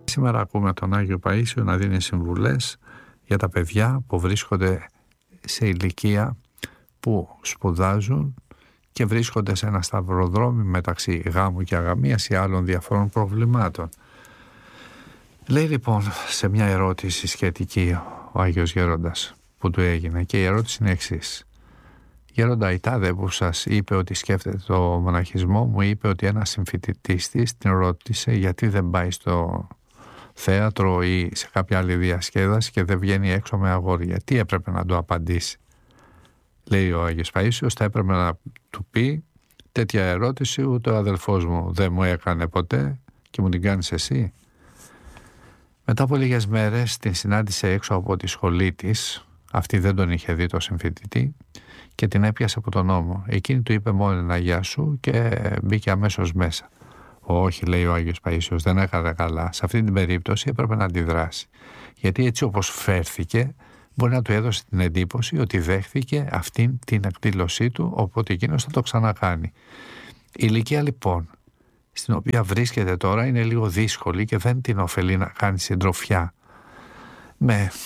Σήμερα ακούμε τον Άγιο Παΐσιο να δίνει συμβουλές για τα παιδιά που βρίσκονται σε ηλικία που σπουδάζουν και βρίσκονται σε ένα σταυροδρόμι μεταξύ γάμου και αγαμίας ή άλλων διαφόρων προβλημάτων. Λέει λοιπόν σε μια ερώτηση σχετική ο Άγιος Γέροντας που του έγινε, και η ερώτηση είναι εξής: Γέροντα, η τάδε που σας είπε ότι σκέφτεται το μοναχισμό μου είπε ότι ένας συμφοιτητής της την ρώτησε γιατί δεν πάει στο θέατρο ή σε κάποια άλλη διασκέδαση και δεν βγαίνει έξω με αγόρια. Τι έπρεπε να του απαντήσει? Λέει ο Άγιος Παΐσιος, θα έπρεπε να του πει: τέτοια ερώτηση ούτε ο αδελφός μου δεν μου έκανε ποτέ και μου την κάνεις εσύ. Μετά από λίγες μέρες την συνάντησε έξω από τη σχολή της. Αυτή δεν τον είχε δει το συμφοιτητή και την έπιασε από τον ώμο. Εκείνη του είπε μόνο ένα γεια σου και μπήκε αμέσως μέσα. Όχι, λέει ο Άγιος Παΐσιος, δεν έκανε καλά. Σε αυτή την περίπτωση έπρεπε να αντιδράσει. Γιατί έτσι όπως φέρθηκε, μπορεί να του έδωσε την εντύπωση ότι δέχθηκε αυτήν την εκδήλωσή του, οπότε εκείνος θα το ξανακάνει. Η ηλικία λοιπόν στην οποία βρίσκεται τώρα είναι λίγο δύσκολη και δεν την ωφελεί να κάνει συντροφιά με